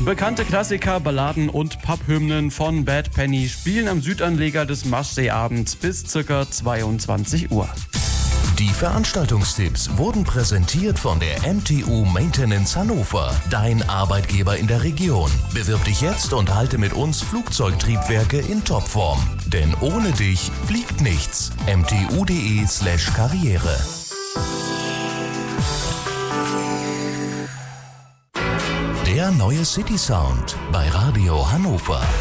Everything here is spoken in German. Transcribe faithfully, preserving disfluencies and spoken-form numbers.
Bekannte Klassiker, Balladen und Pub-Hymnen von Bad Penny spielen am Südanleger des Maschseeabends bis ca. zweiundzwanzig Uhr. Die Veranstaltungstipps wurden präsentiert von der M T U Maintenance Hannover, dein Arbeitgeber in der Region. Bewirb dich jetzt und halte mit uns Flugzeugtriebwerke in Topform. Denn ohne dich fliegt nichts. m t u punkt d e slash karriere. Der neue City Sound bei Radio Hannover.